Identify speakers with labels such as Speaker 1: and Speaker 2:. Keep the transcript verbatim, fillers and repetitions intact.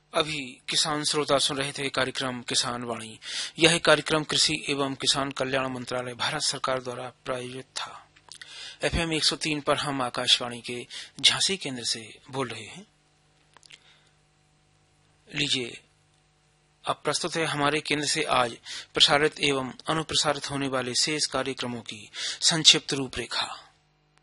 Speaker 1: अभी किसान श्रोता सुन रहे थे कार्यक्रम किसान वाणी। यह कार्यक्रम कृषि एवं किसान कल्याण मंत्रालय भारत सरकार द्वारा प्रायोजित था। एफएम एक सौ तीन पर हम आकाशवाणी के झांसी केंद्र से बोल रहे हैं। लीजिए अब प्रस्तुत है हमारे केंद्र से आज प्रसारित एवं अनुप्रसारित होने वाले शेष कार्यक्रमों की संक्षिप्त रूपरेखा।